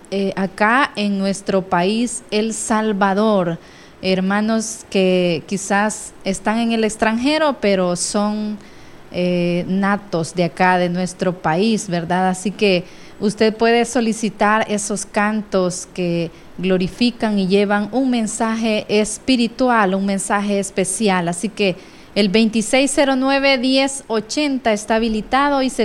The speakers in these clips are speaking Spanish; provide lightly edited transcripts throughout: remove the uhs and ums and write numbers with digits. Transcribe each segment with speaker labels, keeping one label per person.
Speaker 1: acá en nuestro país, El Salvador. Hermanos que quizás están en el extranjero, pero son natos de acá, de nuestro país, ¿verdad? Así que usted puede solicitar esos cantos que glorifican y llevan un mensaje espiritual, un mensaje especial. Así que el 2609-1080 está habilitado y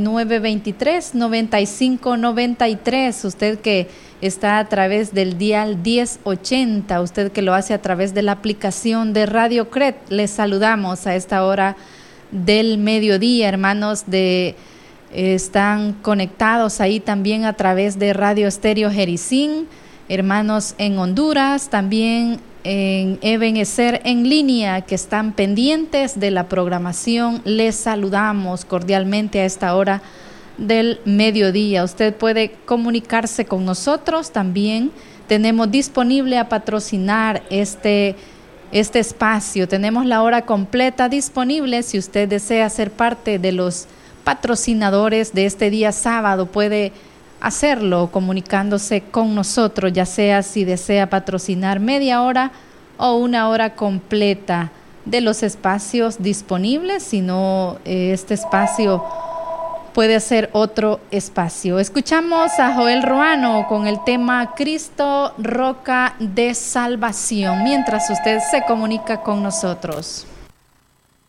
Speaker 1: 7923-9593. Usted que está a través del dial 1080, usted que lo hace a través de la aplicación de Radio CRED, les saludamos a esta hora del mediodía, hermanos están conectados ahí también a través de Radio Estéreo Jericín, hermanos en Honduras, también en Ebenecer en línea, que están pendientes de la programación. Les saludamos cordialmente a esta hora del mediodía. Usted puede comunicarse con nosotros también. Tenemos disponible a patrocinar este espacio. Tenemos la hora completa disponible. Si usted desea ser parte de los patrocinadores de este día sábado, puede hacerlo comunicándose con nosotros, ya sea si desea patrocinar media hora o una hora completa de los espacios disponibles. Si no, este espacio puede ser otro espacio. Escuchamos a Joel Ruano con el tema Cristo, Roca de Salvación, mientras usted se comunica con nosotros.